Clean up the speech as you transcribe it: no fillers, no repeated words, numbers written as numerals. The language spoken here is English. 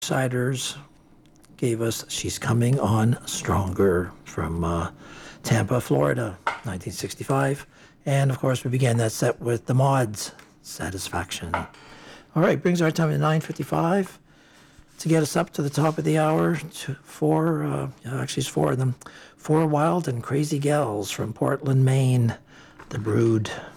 Siders gave us She's Coming On Stronger from Tampa, Florida, 1965. And of course, we began that set with the Mods, Satisfaction. All right, brings our time to 9:55. To get us up to the top of the hour, actually it's four of them. Four Wild and Crazy Gals from Portland, Maine, The Brood.